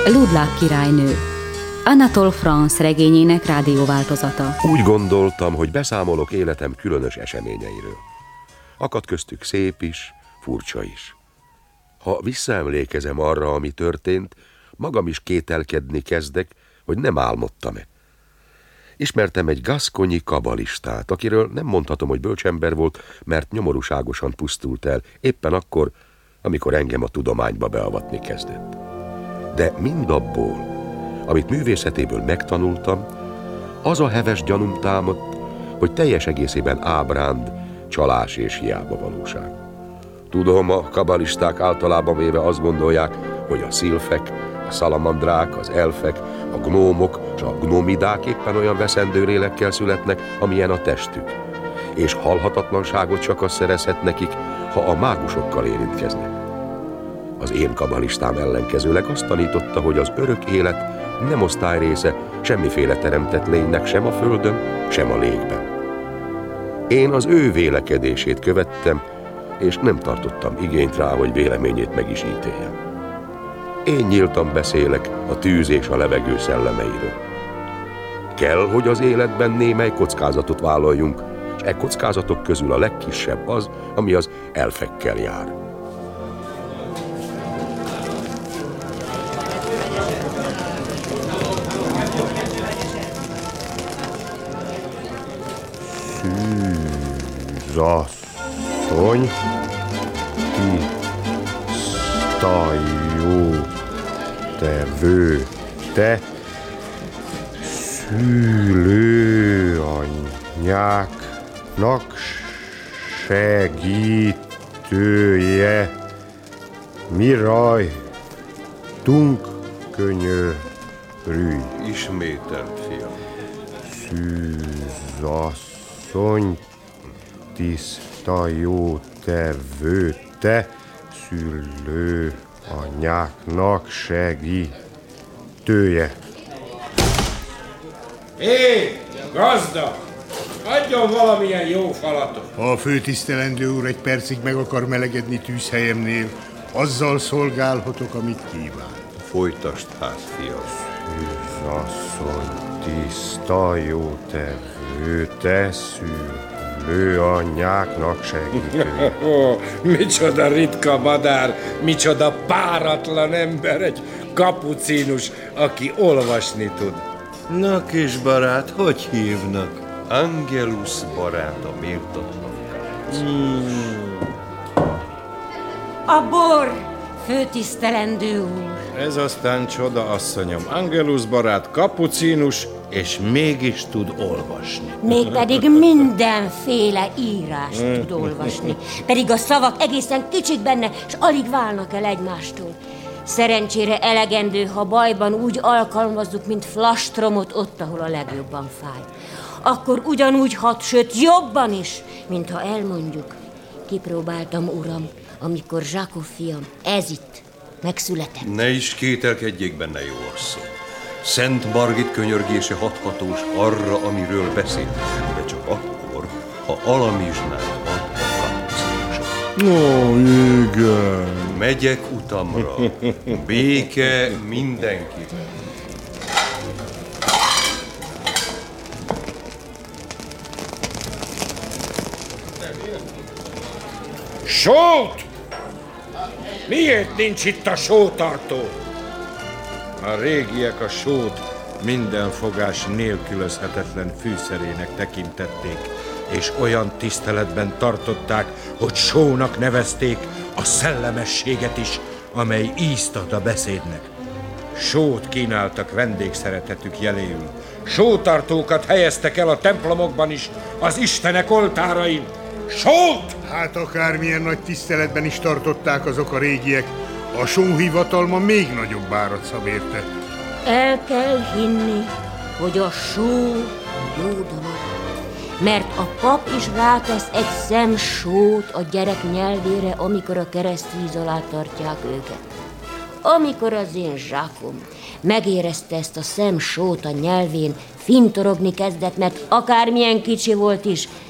Ludlák királynő, Anatole France regényének rádióváltozata. Úgy gondoltam, hogy beszámolok életem különös eseményeiről. Akadt köztük szép is, furcsa is. Ha visszaemlékezem arra, ami történt, magam is kételkedni kezdek, hogy nem álmodtam-e. Ismertem egy gaszkonyi kabalistát, akiről nem mondhatom, hogy bölcsember volt, mert nyomorúságosan pusztult el, éppen akkor, amikor engem a tudományba beavatni kezdett. De mindabból, amit művészetéből megtanultam, az a heves gyanúm támadt, hogy teljes egészében ábránd, csalás és hiába valóság. Tudom, a kabalisták általában véve azt gondolják, hogy a szilfek, a szalamandrák, az elfek, a gnómok és a gnomidák éppen olyan veszendő lélekkel születnek, amilyen a testük, és halhatatlanságot csak az szerezhet nekik, ha a mágusokkal érintkeznek. Az én kabalistám ellenkezőleg azt tanította, hogy az örök élet nem osztályrésze semmiféle teremtett lénynek sem a földön, sem a légben. Én az ő vélekedését követtem, és nem tartottam igényt rá, hogy véleményét meg is ítéljem. Én nyíltan beszélek a tűz és a levegő szellemeiről. Kell, hogy az életben némely kockázatot vállaljunk, és e kockázatok közül a legkisebb az, ami az elfekkel jár. Szűzasszony, tiszta jó tevő, te szülőanyjáknak segítője, mi rajtunk könyörülj. Ismételt, fiam. Szűzasszony, tiszta jó tevő, te szülőanyáknak segítője. Hé, gazda! Adjon valamilyen jó falatot! Ha a főtisztelendő úr egy percig meg akar melegedni tűzhelyemnél, azzal szolgálhatok, amit kíván. Folytasd hát, fiam. Szűzasszony, tiszta jó tevő, te szülőanyáknak segítője. Micsoda ritka madár, micsoda páratlan ember, egy kapucínus, aki olvasni tud. Na, kis barát, hogy hívnak? Angelus barát, a méltatlan kác. A bor, főtisztelendő úr. Ez aztán csoda, asszonyom. Angelus barát kapucínus, és mégis tud olvasni. Mégpedig mindenféle írást tud olvasni. Pedig a szavak egészen kicsik benne, és alig válnak el egymástól. Szerencsére elegendő, ha bajban úgy alkalmazzuk, mint flastromot ott, ahol a legjobban fáj. Akkor ugyanúgy hat, sőt jobban is, mintha elmondjuk. Kipróbáltam, uram, amikor Zsákov fiam, ez itt, megszületett. Ne is kételkedjék benne, jó asszony. Szent Margit könyörgése hathatós arra, amiről beszél, de csak akkor, ha alamizsnát ad a kapucínusok. Ó, igen. Megyek utamra. Béke mindenkinek. Sót! Miért nincs itt a sótartó? A régiek a sót minden fogás nélkülözhetetlen fűszerének tekintették, és olyan tiszteletben tartották, hogy sónak nevezték a szellemességet is, amely ízt ad a beszédnek. Sót kínáltak vendégszeretetük jeléül. Sótartókat helyeztek el a templomokban is, az istenek oltárain. Sót! Hát akármilyen nagy tiszteletben is tartották azok a régiek, a sóhivatalma még nagyobb árat szab érte. El kell hinni, hogy a só jó dolog. Mert a pap is rátesz egy szem sót a gyerek nyelvére, amikor a keresztvíz alá tartják őket. Amikor az én zsákom megérezte ezt a szem sót a nyelvén, fintorogni kezdett, mert akármilyen kicsi volt is,